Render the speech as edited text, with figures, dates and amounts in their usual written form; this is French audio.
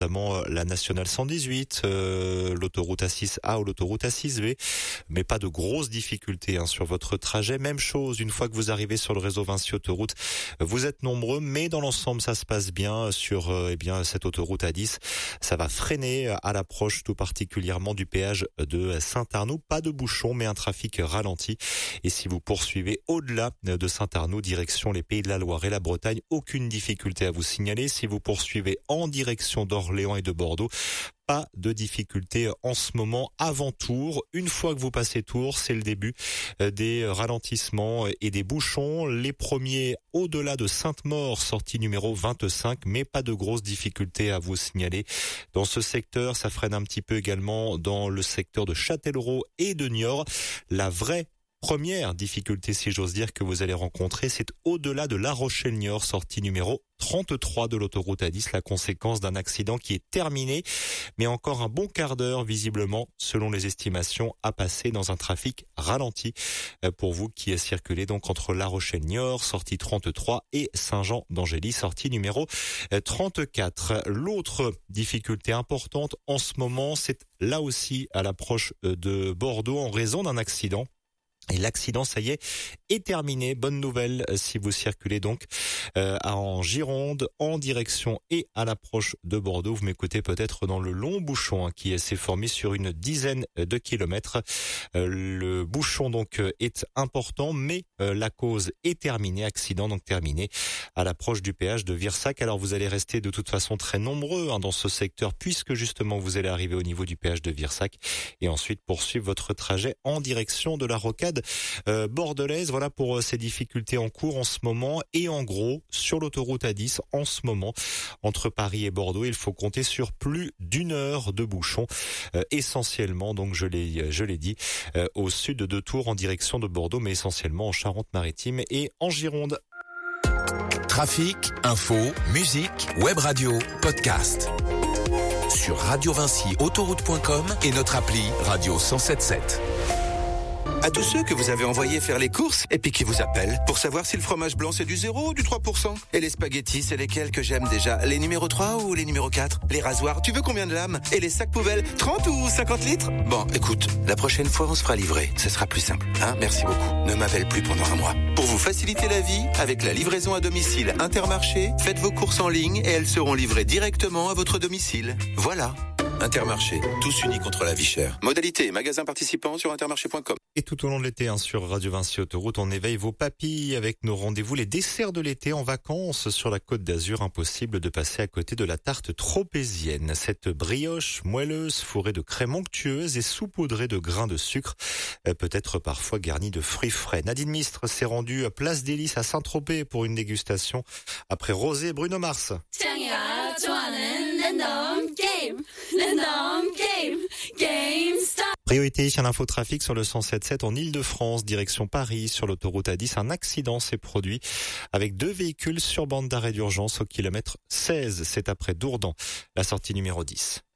notamment la nationale 118, l'autoroute A6A ou l'autoroute A6B, mais pas de grosses difficultés sur votre trajet. Même chose, une fois que vous arrivez sur le réseau Vinci Autoroute, vous êtes nombreux, mais dans l'ensemble, ça se passe bien sur cette autoroute A10. Ça va freiner à l'approche, tout particulièrement du péage de Saint-Arnoux. Pas de bouchon, mais un trafic ralenti. Et si vous poursuivez au-delà de Saint-Arnoux, direction les Pays de la Loire et la Bretagne, aucune difficulté à vous signaler. Si vous poursuivez en direction d'Orléans et de Bordeaux, pas de difficulté en ce moment avant Tours. Une fois que vous passez Tours, c'est le début des ralentissements et des bouchons. Les premiers au-delà de Sainte-Maure, sortie numéro 25, mais pas de grosses difficultés à vous signaler. Dans ce secteur, ça freine un petit peu également dans le secteur de Châtellerault et de Niort. La vraie première difficulté, si j'ose dire, que vous allez rencontrer, c'est au-delà de La Rochelle-Niort, sortie numéro 33 de l'autoroute A10, la conséquence d'un accident qui est terminé, mais encore un bon quart d'heure, visiblement, selon les estimations, à passer dans un trafic ralenti pour vous qui circulez donc entre La Rochelle-Niort, sortie 33, et Saint-Jean d'Angély, sortie numéro 34. L'autre difficulté importante en ce moment, c'est là aussi à l'approche de Bordeaux en raison d'un accident. Et l'accident, ça y est terminé. Bonne nouvelle si vous circulez donc en Gironde, en direction et à l'approche de Bordeaux. Vous m'écoutez peut-être dans le long bouchon qui s'est formé sur une dizaine de kilomètres. Le bouchon donc est important, mais la cause est terminée. Accident donc terminé à l'approche du péage de Virsac. Alors vous allez rester de toute façon très nombreux dans ce secteur, puisque justement vous allez arriver au niveau du péage de Virsac et ensuite poursuivre votre trajet en direction de la rocade bordelaise. Voilà pour ces difficultés en cours en ce moment. Et en gros, sur l'autoroute A10, en ce moment, entre Paris et Bordeaux, il faut compter sur plus d'une heure de bouchon, essentiellement, donc je l'ai dit, au sud de Tours en direction de Bordeaux, mais essentiellement en Charente-Maritime et en Gironde. Trafic, info, musique, web radio, podcast. Sur Radio Vinci Autoroute.com et notre appli Radio 107.7. À tous ceux que vous avez envoyés faire les courses et puis qui vous appellent pour savoir si le fromage blanc c'est du 0 ou du 3%. Et les spaghettis, c'est lesquels que j'aime déjà? Les numéros 3 ou les numéros 4? Les rasoirs, tu veux combien de lames? Et les sacs poubelles, 30 ou 50 litres? Bon, écoute, la prochaine fois on se fera livrer. Ce sera plus simple, Merci beaucoup. Ne m'appelle plus pendant un mois. Pour vous faciliter la vie, avec la livraison à domicile Intermarché, faites vos courses en ligne et elles seront livrées directement à votre domicile. Voilà. Intermarché, tous unis contre la vie chère. Modalité et magasins participants sur intermarché.com. Et tout au long de l'été, sur Radio Vinci Autoroute, on éveille vos papilles avec nos rendez-vous, les desserts de l'été en vacances sur la Côte d'Azur. Impossible de passer à côté de la tarte tropézienne. Cette brioche moelleuse, fourrée de crème onctueuse et saupoudrée de grains de sucre, peut-être parfois garnie de fruits frais. Nadine Mistre s'est rendue à Place des Lys à Saint-Tropez pour une dégustation après Rosé et Bruno Mars. Priorité à l'infotrafic sur le 107.7 en Ile-de-France, direction Paris. Sur l'autoroute A10, un accident s'est produit avec 2 véhicules sur bande d'arrêt d'urgence au kilomètre 16. C'est après Dourdan, la sortie numéro 10.